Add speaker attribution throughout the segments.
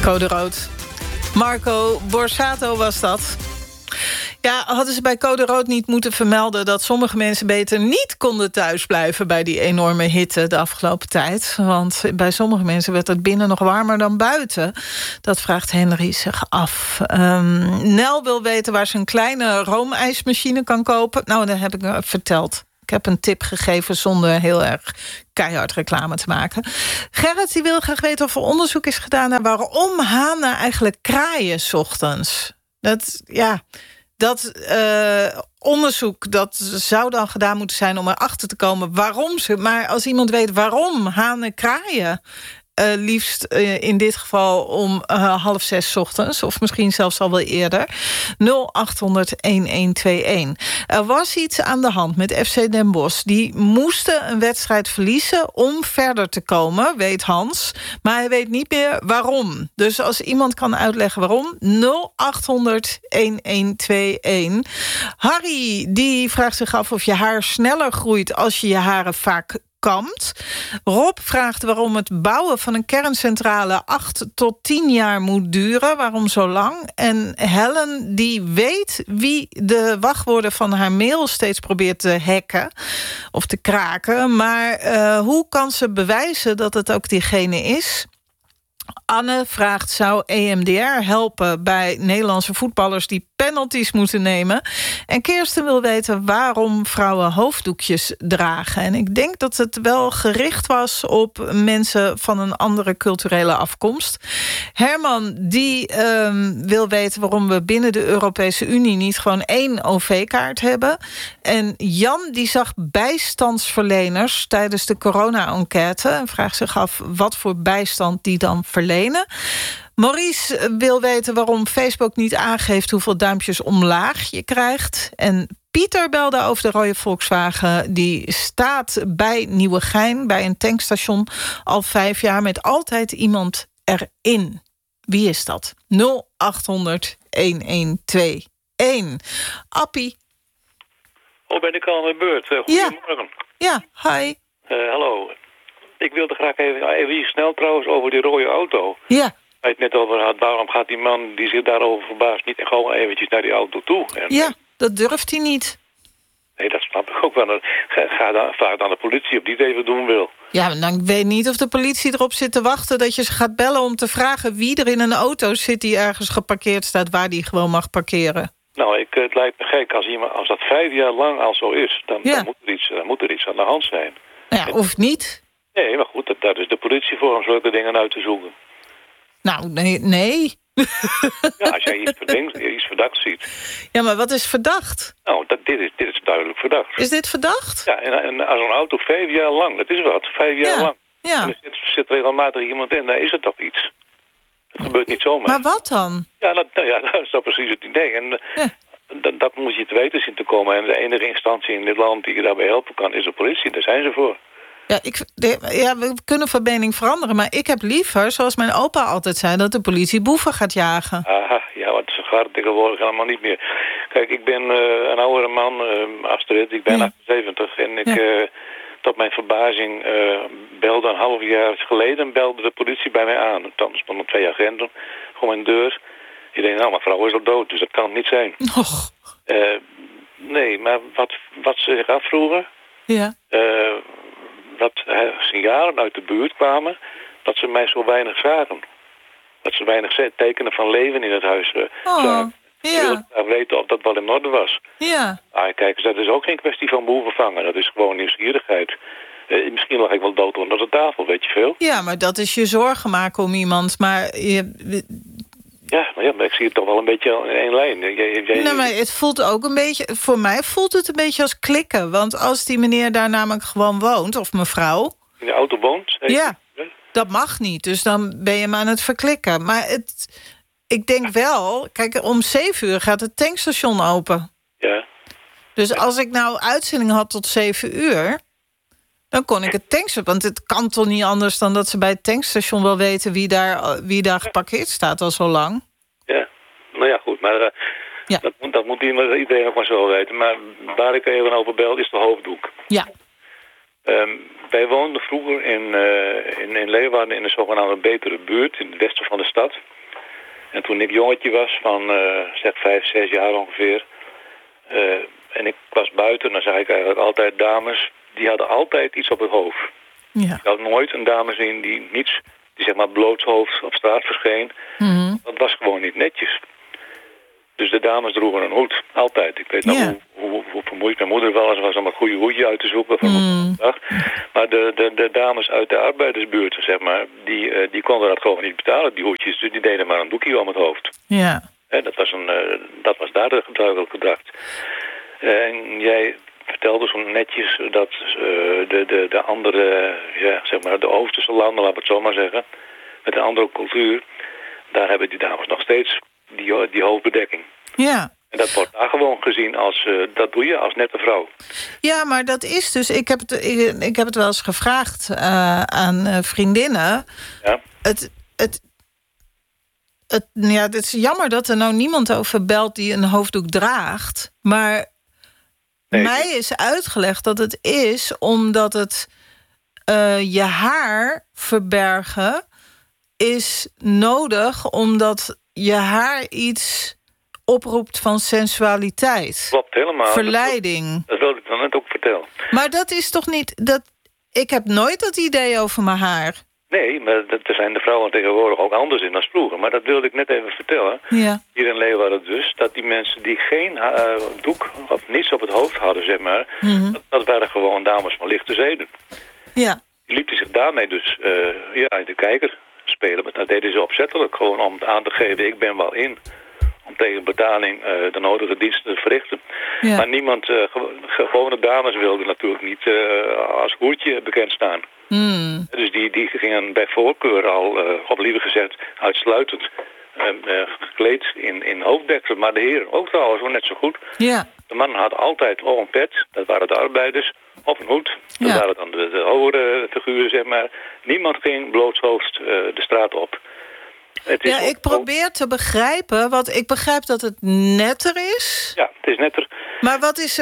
Speaker 1: Code Rood. Marco Borsato was dat. Ja, hadden ze bij Code Rood niet moeten vermelden dat sommige mensen beter niet konden thuisblijven bij die enorme hitte de afgelopen tijd. Want bij sommige mensen werd het binnen nog warmer dan buiten. Dat vraagt Henry zich af. Nel wil weten waar ze een kleine roomijsmachine kan kopen. Nou, dat heb ik verteld. Ik heb een tip gegeven zonder heel erg keihard reclame te maken. Gerrit die wil graag weten of er onderzoek is gedaan naar waarom hanen eigenlijk kraaien 's ochtends. Dat onderzoek dat zou dan gedaan moeten zijn om erachter te komen waarom ze. Maar als iemand weet waarom hanen kraaien, liefst in dit geval om 5:30 ochtends, of misschien zelfs al wel eerder. 0800-1121. Er was iets aan de hand met FC Den Bosch. Die moesten een wedstrijd verliezen om verder te komen, weet Hans. Maar hij weet niet meer waarom. Dus als iemand kan uitleggen waarom, 0800-1121. Harry die vraagt zich af of je haar sneller groeit als je je haren vaak kampt. Rob vraagt waarom het bouwen van een kerncentrale 8 tot 10 jaar moet duren. Waarom zo lang? En Helen die weet wie de wachtwoorden van haar mail steeds probeert te hacken of te kraken. Maar hoe kan ze bewijzen dat het ook diegene is? Anne vraagt, zou EMDR helpen bij Nederlandse voetballers die penalties moeten nemen? En Kirsten wil weten waarom vrouwen hoofddoekjes dragen. En ik denk dat het wel gericht was op mensen van een andere culturele afkomst. Herman die wil weten waarom we binnen de Europese Unie niet gewoon 1 OV-kaart hebben. En Jan die zag bijstandsverleners tijdens de corona-enquête en vraagt zich af wat voor bijstand die dan verlenen. Maurice wil weten waarom Facebook niet aangeeft hoeveel duimpjes omlaag je krijgt. En Pieter belde over de rode Volkswagen. Die staat bij Nieuwegein, bij een tankstation, al 5 jaar met altijd iemand erin. Wie is dat? 0800-1121. Appie.
Speaker 2: Oh, ben ik al aan de beurt? Goedemorgen.
Speaker 1: Ja, hi.
Speaker 2: Hallo. Ik wilde graag even hier snel trouwens over die rode auto.
Speaker 1: Ja.
Speaker 2: Waar je het net over had, waarom gaat die man die zich daarover verbaast niet gewoon eventjes naar die auto toe?
Speaker 1: Ja, dat durft hij niet.
Speaker 2: Nee, dat snap ik ook wel. Vraag dan de politie of die het even doen wil.
Speaker 1: Ja, maar dan weet niet of de politie erop zit te wachten dat je ze gaat bellen om te vragen wie er in een auto zit die ergens geparkeerd staat waar die gewoon mag parkeren.
Speaker 2: Nou, het lijkt me gek als dat 5 jaar lang al zo is, dan moet er iets aan de hand zijn.
Speaker 1: Nou ja, of niet.
Speaker 2: Nee, maar goed, daar is de politie voor om zulke dingen uit te zoeken.
Speaker 1: Nou, nee.
Speaker 2: Ja, als jij iets verdacht ziet.
Speaker 1: Ja, maar wat is verdacht?
Speaker 2: Nou, dit is duidelijk verdacht.
Speaker 1: Is dit verdacht?
Speaker 2: Ja, en als een auto 5 jaar lang, dat is wat, 5 jaar lang.
Speaker 1: Ja.
Speaker 2: En er zit regelmatig iemand in, dan is het toch iets. Dat gebeurt niet zomaar.
Speaker 1: Maar wat dan?
Speaker 2: Ja, dat is toch precies het idee. En dat moet je te weten zien te komen. En de enige instantie in dit land die je daarbij helpen kan, is de politie. Daar zijn ze voor.
Speaker 1: Ja, we kunnen van mening veranderen, maar ik heb liever, zoals mijn opa altijd zei, dat de politie boeven gaat jagen.
Speaker 2: Aha, ja, want ze gaat tegenwoordig helemaal niet meer. Kijk, ik ben een oudere man, Astrid, ik ben 78 en ik, tot mijn verbazing, belde een half jaar geleden, belde de politie bij mij aan. Dan stonden 2 agenten voor mijn deur. Ik denk, nou, mijn vrouw is al dood, dus dat kan het niet zijn.
Speaker 1: Och.
Speaker 2: Nee, maar wat ze zich afvroegen, dat signalen uit de buurt kwamen dat ze mij zo weinig zagen. Dat ze weinig tekenen van leven in het huis zagen. Ze wilden graag weten of dat wel in orde was.
Speaker 1: Ja.
Speaker 2: Kijk eens, dat is ook geen kwestie van behoeven vangen. Dat is gewoon nieuwsgierigheid. Misschien lag ik wel dood onder de tafel, weet je veel.
Speaker 1: Ja, maar dat is je zorgen maken om iemand. Maar
Speaker 2: Ja, maar ik zie het toch wel een beetje in één lijn.
Speaker 1: Nee, maar het voelt ook een beetje, voor mij voelt het een beetje als klikken. Want als die meneer daar namelijk gewoon woont, of mevrouw,
Speaker 2: in de auto woont?
Speaker 1: Ja, dat mag niet. Dus dan ben je hem aan het verklikken. Maar ik denk wel, kijk, om 7 uur gaat het tankstation open.
Speaker 2: Ja.
Speaker 1: Dus als ik nou uitzending had tot 7 uur, dan kon ik het tankstation. Want het kan toch niet anders dan dat ze bij het tankstation wel weten wie daar geparkeerd staat al zo lang.
Speaker 2: Ja, nou ja, goed. Maar dat moet iedereen ook maar zo weten. Maar waar ik even over bel is de hoofddoek.
Speaker 1: Ja.
Speaker 2: wij woonden vroeger in Leeuwarden in een zogenaamde betere buurt in het westen van de stad. En toen ik jongetje was, van zeg 5, 6 jaar ongeveer, en ik was buiten, dan zag ik eigenlijk altijd dames, die hadden altijd iets op het hoofd.
Speaker 1: Ja.
Speaker 2: Ik had nooit een dame zien die zeg maar blootshoofd op straat verscheen.
Speaker 1: Mm-hmm.
Speaker 2: Dat was gewoon niet netjes. Dus de dames droegen een hoed, altijd. Ik weet nog hoe vermoeid mijn moeder wel eens was om een goede hoedje uit te zoeken van de dag. Maar de dames uit de arbeidersbuurt, zeg maar, die konden dat gewoon niet betalen, die hoedjes. Dus die deden maar een doekje om het hoofd.
Speaker 1: Ja.
Speaker 2: Dat was daar de gebruikelijke dracht. En jij vertelde zo netjes dat de andere, zeg maar, de Oosterse landen, laat ik het zo maar zeggen, met een andere cultuur, daar hebben die dames nog steeds die hoofdbedekking.
Speaker 1: Ja.
Speaker 2: En dat wordt daar gewoon gezien als, dat doe je als nette vrouw.
Speaker 1: Ja, maar dat is dus, ik heb het wel eens gevraagd aan vriendinnen.
Speaker 2: Ja.
Speaker 1: Het is jammer dat er nou niemand over belt die een hoofddoek draagt. Maar mij is uitgelegd dat het is omdat het je haar verbergen is nodig, omdat je haar iets oproept van sensualiteit.
Speaker 2: Klopt, helemaal.
Speaker 1: Verleiding.
Speaker 2: Dat wilde ik dan net ook vertellen.
Speaker 1: Maar dat is toch niet... Ik heb nooit dat idee over mijn haar.
Speaker 2: Nee, maar er zijn de vrouwen tegenwoordig ook anders in dan vroeger. Maar dat wilde ik net even vertellen.
Speaker 1: Ja.
Speaker 2: Hier in Leeuwarden dus. Dat die mensen die geen doek of niets op het hoofd hadden, zeg maar.
Speaker 1: Mm-hmm.
Speaker 2: Dat waren gewoon dames van lichte zeden.
Speaker 1: Ja.
Speaker 2: Die lieten zich daarmee dus de kijker spelen. Maar dat deden ze opzettelijk. Gewoon om het aan te geven, ik ben wel in. Om tegen betaling de nodige diensten te verrichten.
Speaker 1: Ja.
Speaker 2: Maar niemand, gewone dames wilden natuurlijk niet als hoertje bekend staan.
Speaker 1: Mm.
Speaker 2: Dus die gingen bij voorkeur al, of liever gezegd, uitsluitend gekleed in hoofddeksel. Maar de heren ook trouwens net zo goed.
Speaker 1: Ja.
Speaker 2: De man had altijd of een pet, dat waren de arbeiders, of een hoed. Dat waren dan de hogere figuren, zeg maar. Niemand ging blootshoofd de straat op.
Speaker 1: Ik probeer te begrijpen, want ik begrijp dat het netter is.
Speaker 2: Ja, het is netter.
Speaker 1: Maar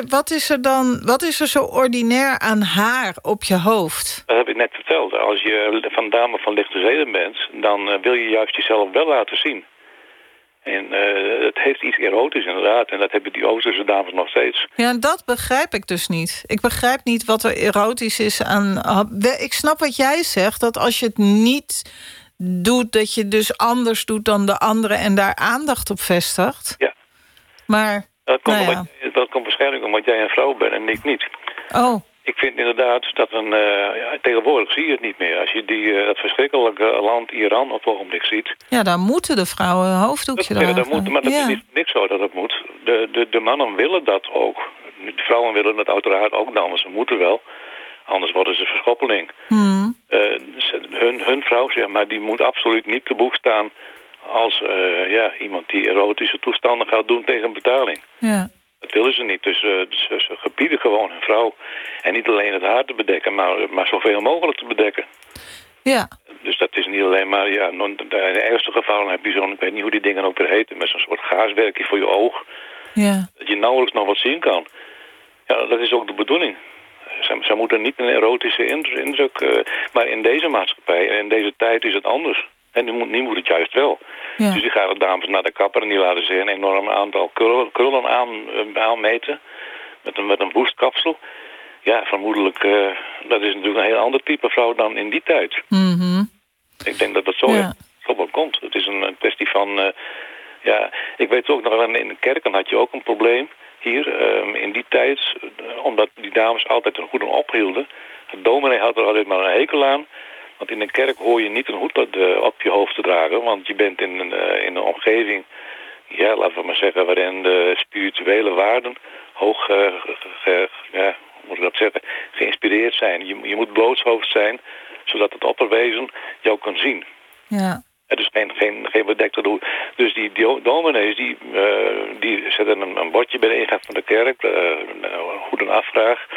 Speaker 1: wat is er zo ordinair aan haar op je hoofd?
Speaker 2: Dat heb ik net verteld. Als je van dame van lichte zeden bent, dan wil je juist jezelf wel laten zien. En het heeft iets erotisch inderdaad. En dat hebben die Oosterse dames nog steeds.
Speaker 1: Ja, en dat begrijp ik dus niet. Ik begrijp niet wat er erotisch is aan... Ik snap wat jij zegt, dat als je het niet doet, dat je dus anders doet dan de anderen en daar aandacht op vestigt.
Speaker 2: Ja.
Speaker 1: Maar,
Speaker 2: dat komt waarschijnlijk omdat jij een vrouw bent en ik niet.
Speaker 1: Oh.
Speaker 2: Ik vind inderdaad dat tegenwoordig zie je het niet meer. Als je dat verschrikkelijke land Iran op het ogenblik ziet.
Speaker 1: Ja, daar moeten de vrouwen een hoofddoekje dragen.
Speaker 2: Dat moet, maar dat is niet zo dat het moet. De mannen willen dat ook. De vrouwen willen het uiteraard ook dan, maar ze moeten wel. Anders worden ze verschoppeling.
Speaker 1: Hmm.
Speaker 2: Hun vrouw, zeg maar, die moet absoluut niet te boek staan als iemand die erotische toestanden gaat doen tegen betaling.
Speaker 1: Ja.
Speaker 2: Dat willen ze niet. Dus ze gebieden gewoon hun vrouw. En niet alleen het haar te bedekken, maar zoveel mogelijk te bedekken.
Speaker 1: Ja.
Speaker 2: Dus dat is niet alleen maar... Ja, in de ergste gevallen heb je zo'n... Ik weet niet hoe die dingen ook weer heten... met zo'n soort gaaswerkje voor je oog. Ja. Dat je nauwelijks nog wat zien kan. Ja, dat is ook de bedoeling. Ze moeten niet een erotische indruk... maar in deze maatschappij en in deze tijd is het anders. En nu moet het juist wel. Ja. Dus die gaan de dames naar de kapper en die laten zich een enorm aantal krullen aanmeten. Met een woestkapsel. Ja, vermoedelijk, dat is natuurlijk een heel ander type vrouw dan in die tijd.
Speaker 1: Mm-hmm.
Speaker 2: Ik denk dat dat zo wel komt. Het is een kwestie van... ik weet ook nog, in de kerken had je ook een probleem hier. In die tijd, omdat die dames altijd een hoeden ophielden. De dominee had er altijd maar een hekel aan. Want in een kerk hoor je niet een hoed op je hoofd te dragen. Want je bent in een omgeving, laten we maar zeggen, waarin de spirituele waarden hoog, moet ik dat zeggen, geïnspireerd zijn. Je moet blootshoofd zijn, zodat het opperwezen jou kan zien. Ja. Dus geen bedekte hoed. Dus die dominees, die zetten een bordje bij de ingang van de kerk, hoedenafvraag.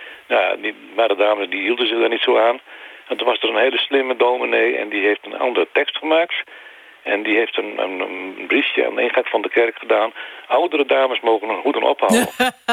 Speaker 2: Maar de dames die hielden zich daar niet zo aan. En toen was er een hele slimme dominee en die heeft een andere tekst gemaakt. En die heeft een briefje aan de ingang van de kerk gedaan. Oudere dames mogen hun hoeden ophouden.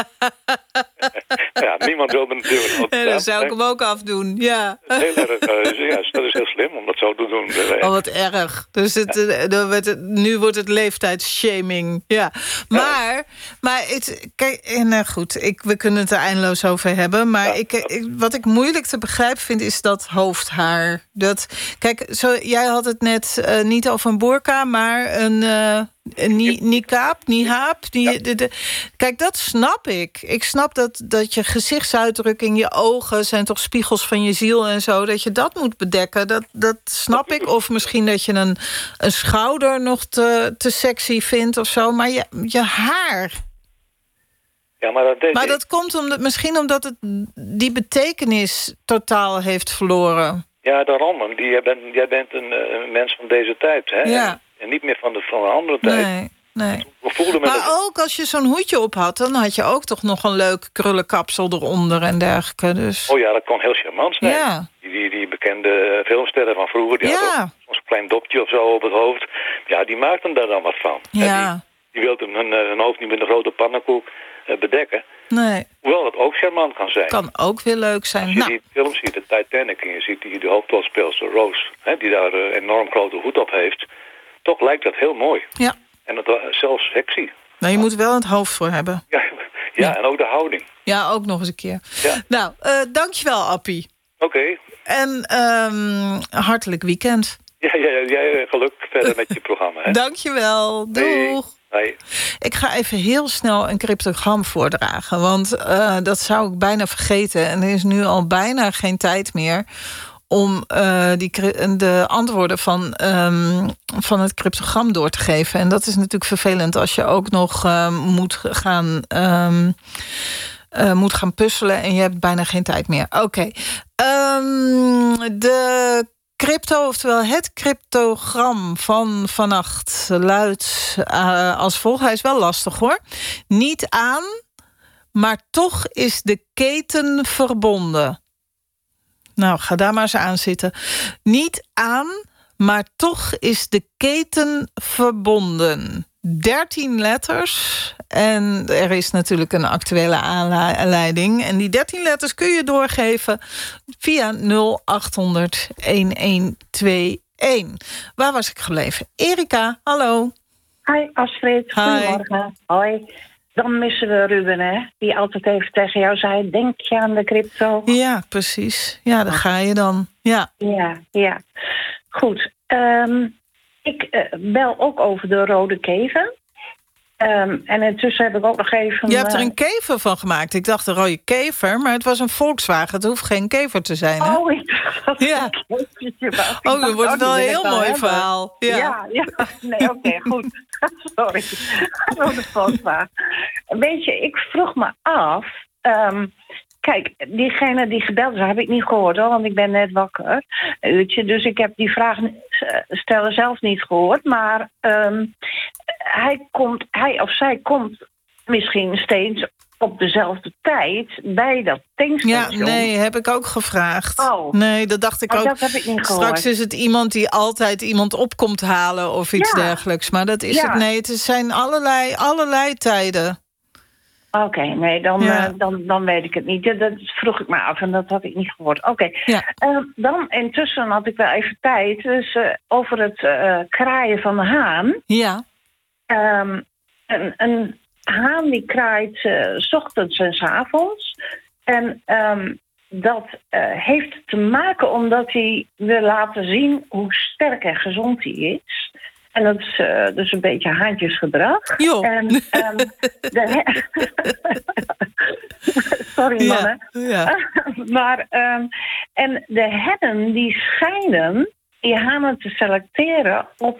Speaker 2: Ja, niemand wilde natuurlijk.
Speaker 1: Dan zou ik hem ook afdoen, ja.
Speaker 2: Heel erg, dat is heel slim om dat zo te doen.
Speaker 1: Oh, wat erg. Dus nu wordt het leeftijdshaming. Ja. Maar kijk, goed, we kunnen het er eindeloos over hebben. Maar wat ik moeilijk te begrijpen vind, is dat hoofdhaar. Kijk, jij had het net niet over een burka, maar een niqab. Kijk, dat snap ik. Ik snap dat je gezichtsuitdrukking, je ogen zijn toch spiegels van je ziel en zo, dat je dat moet bedekken. Dat snap ik. Of misschien dat je een schouder nog te sexy vindt of zo. Maar je haar.
Speaker 2: Ja, maar
Speaker 1: dat komt misschien omdat het die betekenis totaal heeft verloren.
Speaker 2: Ja, daarom. Jij bent een mens van deze tijd, hè?
Speaker 1: Ja.
Speaker 2: En niet meer van een andere tijd.
Speaker 1: Nee. Maar ook als je zo'n hoedje op had, dan had je ook toch nog een leuk krullenkapsel eronder en dergelijke. Dus.
Speaker 2: Oh ja, dat kon heel charmant zijn.
Speaker 1: Ja.
Speaker 2: Die bekende filmsterren van vroeger, die hadden soms een klein dopje of zo op het hoofd. Ja, die maakten daar dan wat van.
Speaker 1: Ja.
Speaker 2: Die wilden hun hoofd niet met een grote pannenkoek bedekken.
Speaker 1: Nee.
Speaker 2: Hoewel dat ook charmant kan zijn.
Speaker 1: Kan ook weer leuk zijn.
Speaker 2: Als je die film ziet, de Titanic, en je ziet de hoofdrolspeelster Rose, die daar een enorm grote hoed op heeft, toch lijkt dat heel mooi.
Speaker 1: Ja.
Speaker 2: En dat zelfs sexy.
Speaker 1: Nou, je moet wel het hoofd voor hebben.
Speaker 2: Ja, en ook de houding.
Speaker 1: Ja, ook nog eens een keer.
Speaker 2: Ja.
Speaker 1: Nou, dankjewel, Appie.
Speaker 2: Oké.
Speaker 1: En hartelijk weekend.
Speaker 2: Ja, jij geluk verder met je programma. Hè?
Speaker 1: Dankjewel. Doeg.
Speaker 2: Hey.
Speaker 1: Ik ga even heel snel een cryptogram voordragen. Want dat zou ik bijna vergeten. En er is nu al bijna geen tijd meer om de antwoorden van het cryptogram door te geven. En dat is natuurlijk vervelend als je ook nog moet gaan puzzelen en je hebt bijna geen tijd meer. Oké. De crypto, oftewel het cryptogram van vannacht luidt als volgt. Hij is wel lastig, hoor. Niet aan, maar toch is de keten verbonden. Nou, ga daar maar eens aan zitten. Niet aan, maar toch is de keten verbonden. 13 letters. En er is natuurlijk een actuele aanleiding. En die 13 letters kun je doorgeven via 0800-1121. Waar was ik gebleven? Erika, hallo.
Speaker 3: Hi, Astrid. Goedemorgen. Hoi. Dan missen we Ruben, hè? Die altijd even tegen jou zei, denk je aan de crypto?
Speaker 1: Ja, precies. Ja, daar ga je dan. Ja.
Speaker 3: Goed. Ik bel ook over de rode kever. En intussen heb ik ook nog even...
Speaker 1: Je hebt er een kever van gemaakt. Ik dacht een rode kever, maar het was een Volkswagen. Het hoeft geen kever te zijn, hè?
Speaker 3: Oh, ik dacht
Speaker 1: ja. Dan wordt het wel een heel mooi verhaal.
Speaker 3: Ja. Nee, oké, goed. Sorry. Rode Volkswagen. Weet je, ik vroeg me af... kijk, diegene die gebeld is, heb ik niet gehoord, hoor, want ik ben net wakker. Een uurtje, dus ik heb die vraag stellen zelf niet gehoord. Maar hij of zij komt misschien steeds op dezelfde tijd bij dat tankstation.
Speaker 1: Ja, nee, heb ik ook gevraagd.
Speaker 3: Oh.
Speaker 1: Nee, dat dacht ik ook.
Speaker 3: Dat heb ik niet gehoord.
Speaker 1: Straks is het iemand die altijd iemand op komt halen of iets dergelijks. Maar dat is het. Nee, het zijn allerlei tijden.
Speaker 3: Oké, nee, dan weet ik het niet. Dat vroeg ik me af en dat had ik niet gehoord. Oké.
Speaker 1: Ja.
Speaker 3: Dan intussen had ik wel even tijd. Dus over het kraaien van de haan.
Speaker 1: Ja.
Speaker 3: Een haan die kraait 's ochtends en 's avonds. En dat heeft te maken omdat hij wil laten zien hoe sterk en gezond hij is. En dat is dus een beetje haantjesgedrag.
Speaker 1: Jo.
Speaker 3: En, sorry, mannen.
Speaker 1: Ja.
Speaker 3: Maar en de herten die schijnen die hanen te selecteren op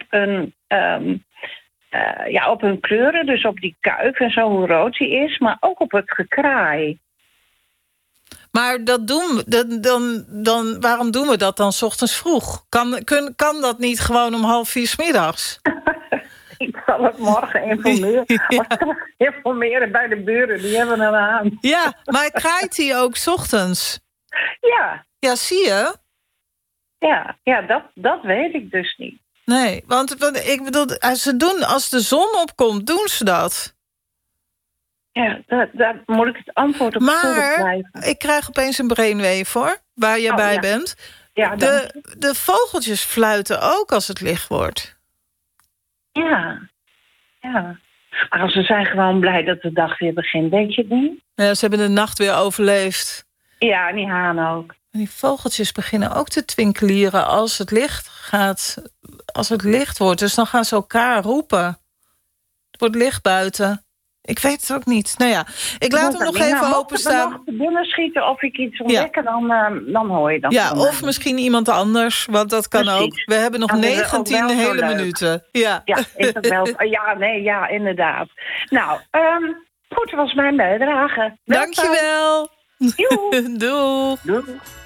Speaker 3: op hun kleuren. Dus op die kuif en zo, hoe rood die is. Maar ook op het gekraai.
Speaker 1: Maar dat doen we, dan, waarom doen we dat dan 's ochtends vroeg? Kan dat niet gewoon om 3:30 's middags?
Speaker 3: Ik zal het morgen informeren. Informeren bij de buren, die hebben een haan.
Speaker 1: Ja, maar kraait hij ook 's ochtends?
Speaker 3: Ja.
Speaker 1: Ja, zie je?
Speaker 3: Ja, dat weet ik dus niet.
Speaker 1: Nee, want ik bedoel, ze doen, als de zon opkomt, doen ze dat.
Speaker 3: Ja, daar moet ik het antwoord op schuldig blijven.
Speaker 1: Maar ik krijg opeens een brainwave, hoor, waar je bij bent.
Speaker 3: Ja,
Speaker 1: de vogeltjes fluiten ook als het licht wordt.
Speaker 3: Ja. Maar ze zijn gewoon blij dat de dag weer begint, weet je het niet?
Speaker 1: Ja, ze hebben de nacht weer overleefd.
Speaker 3: Ja, en die hanen ook.
Speaker 1: En die vogeltjes beginnen ook te twinkelieren als het licht gaat. Als het licht wordt, dus dan gaan ze elkaar roepen. Het wordt licht buiten. Ik weet het ook niet. Nou ja, ik laat hem nog even openstaan.
Speaker 3: Mocht ik binnen schieten of ik iets ontdekken, dan hoor je dat.
Speaker 1: Ja, of misschien iemand anders, want dat kan ook. We hebben nog 19 hele minuten. Ja,
Speaker 3: is dat wel? Ja, inderdaad. Nou, goed, dat was mijn bijdrage.
Speaker 1: Dankjewel.
Speaker 3: Doei.
Speaker 1: Doeg.
Speaker 3: Doei.